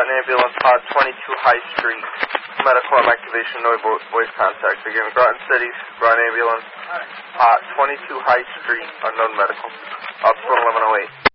Ambulance, Pod 22 High Street. Medical on activation, no voice contact. Again, Groton City, Groton Ambulance, Pod 22 High Street, unknown medical. Up to 1108.